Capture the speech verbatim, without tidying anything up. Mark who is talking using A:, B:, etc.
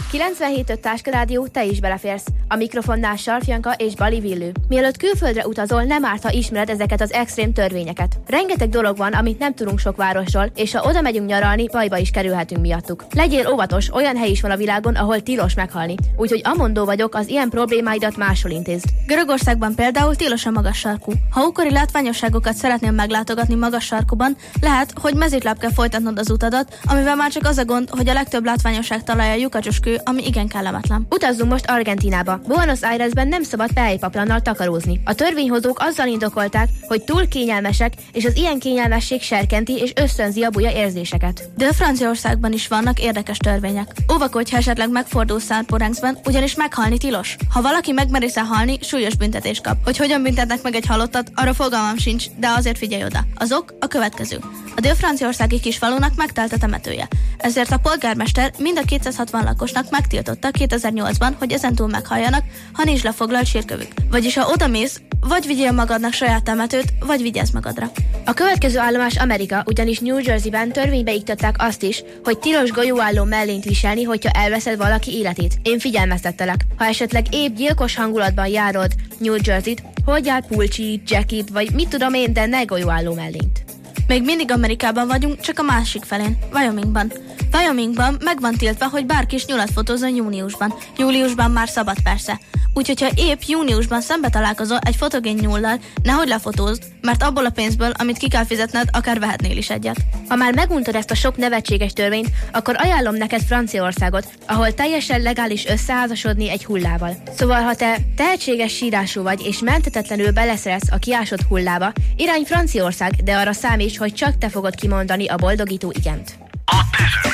A: kilencvenhét öt Táska Rádió, te is beleférsz. A mikrofonnál Sarfjanka és Bali Villő. Mielőtt külföldre utazol, nem árt, ha ismered ezeket az extrém törvényeket. Rengeteg dolog van, amit nem tudunk sok városról, és ha oda megyünk nyaralni, bajba is kerülhetünk miattuk. Legyél óvatos, olyan hely is van a világon, ahol tilos meghalni. Úgyhogy amondó vagyok, az ilyen problémáidat máshol intézd.
B: Görögországban például tilos a magas sarkú. Ha ókori látványosságokat szeretnél meglátogatni magas sarkuban, lehet, hogy mezítláb kell folytatnod az utadat, amivel már csak az a gond, hogy a legtöbb látványosság találja a lyukacsos kő, ami igen kellemetlen.
A: Utazzunk most Argentínába. Buenos Airesben nem szabad pehelypaplannal takarózni. A törvényhozók azzal indokolták, hogy túl kényelmesek, és az ilyen kényelmesség serkenti és ösztönzi a buja érzéseket.
B: De Franciaországban is vannak érdekes törvények. Óvakodj, ha esetleg megfordulsz Saint-Laurent-ben, ugyanis meghalni tilos. Ha valaki megmerészel halni, súlyos büntetést kap. Hogy hogyan büntetnek meg egy halottat, arra fogalmam sincs, de azért figyelj oda. Az ok a következő. A dél-franciaországi kisfalunak megtelt a temetője. Ezért a polgármester mind a kétszázhatvan lakosnak megtiltotta kétezer-nyolcban, hogy ezentúl meghalljanak, ha nincs lefoglalt sírkövük. Vagyis ha odamész, vagy vigyél magadnak saját temetőt, vagy vigyázz magadra.
A: A következő állomás Amerika, ugyanis New Jerseyben törvénybe iktatták azt is, hogy tilos golyóálló mellényt viselni, hogyha elveszed valaki életét. Én figyelmeztettelek. Ha esetleg épp gyilkos hangulatban járod New Jerseyt, hordjál pulcsi, jacket, vagy mit tudom én, de ne golyóálló mellényt.
B: Még mindig Amerikában vagyunk, csak a másik felén, Wyomingban. Wyomingban meg van tiltva, hogy bárki is nyulat fotózzon júniusban. Júliusban már szabad persze. Úgyhogy ha épp júniusban szembe találkozol egy fotogén nyullal, nehogy lefotózd, mert abból a pénzből, amit ki kell fizetned, akár vehetnél is egyet.
A: Ha már meguntad ezt a sok nevetséges törvényt, akkor ajánlom neked Franciaországot, ahol teljesen legális összeházasodni egy hullával. Szóval, ha te tehetséges sírású vagy, és menthetetlenül beleszeretsz a kiásott hullába, irány Franciaország, de arra számíts, hogy csak te fogod kimondani a boldogító igent.
C: A